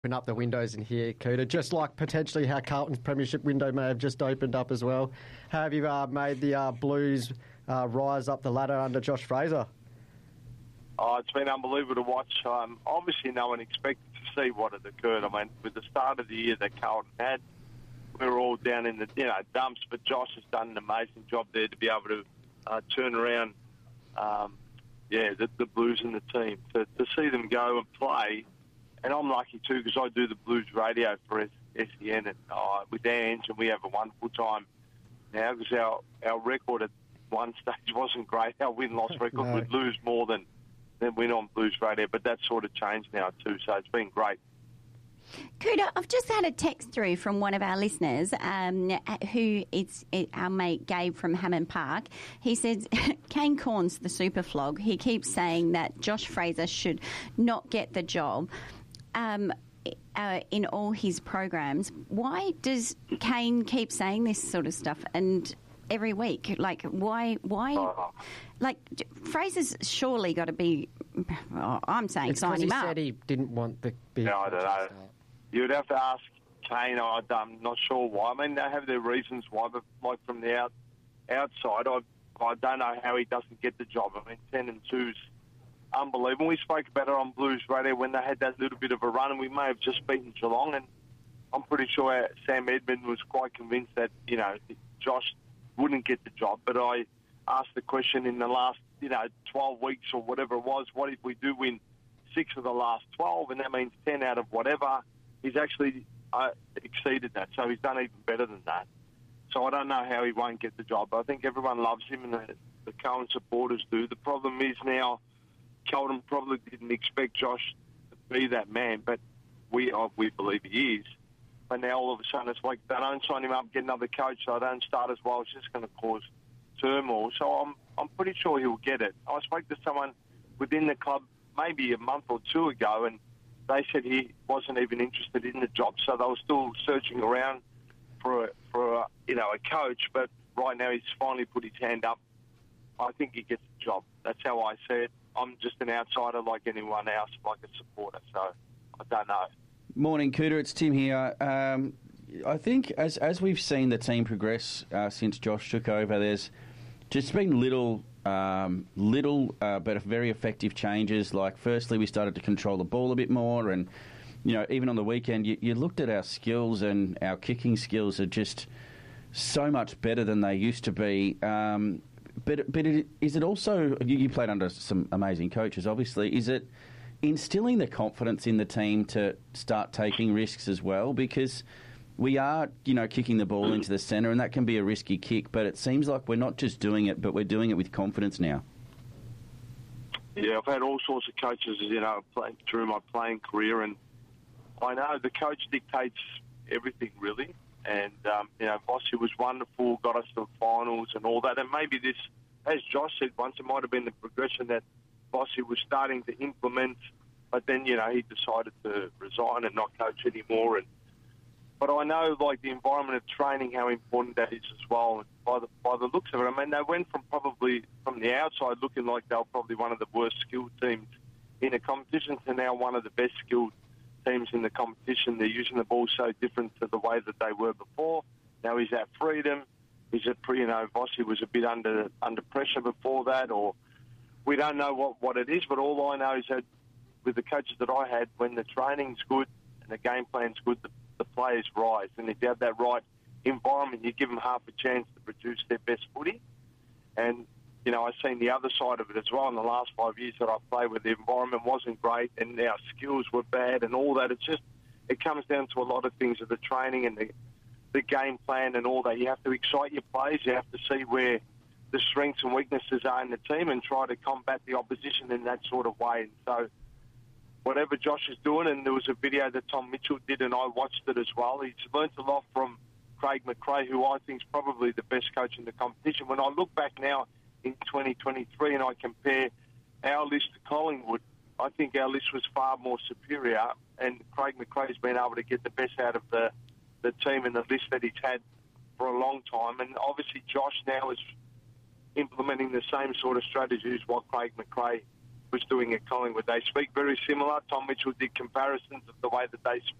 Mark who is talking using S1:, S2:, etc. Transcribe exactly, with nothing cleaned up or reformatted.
S1: Open up the windows in here, Cooter, just like potentially how Carlton's premiership window may have just opened up as well. How have you uh, made the uh, Blues uh, rise up the ladder under Josh Fraser?
S2: Oh, it's been unbelievable to watch. Um, obviously, no one expected to see what had occurred. I mean, with the start of the year that Carlton had, we were all down in the you know dumps, but Josh has done an amazing job there to be able to uh, turn around, um, yeah, the, the Blues and the team. To, to see them go and play. And I'm lucky too because I do the Blues radio for S E N and uh, with Ange, and we have a wonderful time now because our, our record at one stage wasn't great. Our win-loss record
S1: No.
S2: would lose more than, than win on Blues radio, but that's sort of changed now too, so it's been great.
S3: Cooter, I've just had a text through from one of our listeners um, who is our mate Gabe from Hammond Park. He says, Kane Corn's the super flog. He keeps saying that Josh Fraser should not get the job um, uh, in all his programs. Why does Kane keep saying this sort of stuff and every week? Like, why? Why?
S2: Oh.
S3: Like, Fraser's surely got to be, oh, I'm saying,
S1: It's
S3: sign
S1: because
S3: him
S1: he
S3: up.
S1: said he didn't want the big...
S2: No, I don't know. You would have to ask Kane. I'm not sure why. I mean, they have their reasons why, but like from the out, outside, I I don't know how he doesn't get the job. I mean, ten and two's unbelievable. We spoke about it on Blues Radio when they had that little bit of a run, and we may have just beaten Geelong, and I'm pretty sure Sam Edmund was quite convinced that, you know, Josh wouldn't get the job. But I asked the question in the last, you know, twelve weeks or whatever it was, what if we do win six of the last twelve, and that means ten out of whatever? He's actually uh, exceeded that, so he's done even better than that. So I don't know how he won't get the job. I think everyone loves him, and the, the Carlton supporters do. The problem is now, Carlton probably didn't expect Josh to be that man, but we uh, we believe he is. But now all of a sudden it's like they don't sign him up, get another coach, so they don't start as well. It's just going to cause turmoil. So I'm I'm pretty sure he'll get it. I spoke to someone within the club maybe a month or two ago, and they said he wasn't even interested in the job, so they were still searching around for a, for a, you know a coach. But right now he's finally put his hand up. I think he gets the job. That's how I see it. I'm just an outsider like anyone else, like a supporter. So I don't know.
S4: Morning, Cooter. It's Tim here. Um, I think as as we've seen the team progress uh, since Josh took over, there's just been little, um, little uh, but very effective changes. Like, firstly, we started to control the ball a bit more, and you know, even on the weekend, you, you looked at our skills, and our kicking skills are just so much better than they used to be. Um, but but it, is it also, you, you played under some amazing coaches, obviously. Is it instilling the confidence in the team to start taking risks as well? Because we are, you know, kicking the ball into the centre, and that can be a risky kick, but it seems like we're not just doing it, but we're doing it with confidence now.
S2: Yeah, I've had all sorts of coaches, you know, play, through my playing career, and I know the coach dictates everything, really. And, um, you know, Vossi was wonderful, got us to the finals and all that. And maybe this, as Josh said once, it might have been the progression that Vossi was starting to implement, but then, you know, he decided to resign and not coach anymore. And But I know, like, the environment of training, how important that is as well. And by the, by the looks of it, I mean, they went from probably, from the outside, looking like they were probably one of the worst skilled teams in the competition to now one of the best skilled teams in the competition. They're using the ball so different to the way that they were before. Now he's at freedom. He's at, you know, Vossi was a bit under under pressure before that, or we don't know what, what it is, but all I know is that with the coaches that I had, when the training's good and the game plan's good, the, the players rise. And if you have that right environment, you give them half a chance to produce their best footy. And, you know, I've seen the other side of it as well in the last five years that I've played, where the environment wasn't great and our skills were bad and all that. It's just, it comes down to a lot of things of the training and the, the game plan and all that. You have to excite your players. You have to see where the strengths and weaknesses are in the team and try to combat the opposition in that sort of way. And so whatever Josh is doing, and there was a video that Tom Mitchell did and I watched it as well, he's learnt a lot from Craig McRae, who I think is probably the best coach in the competition. When I look back now in twenty twenty-three and I compare our list to Collingwood, I think our list was far more superior, and Craig McRae's been able to get the best out of the, the team and the list that he's had for a long time. And obviously Josh now is implementing the same sort of strategies what Craig McRae was doing at Collingwood. They speak very similar. Tom Mitchell did comparisons of the way that they